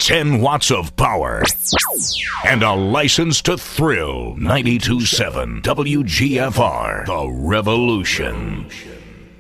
10 watts of power, and a license to thrill. 92.7 WGFR, The Revolution.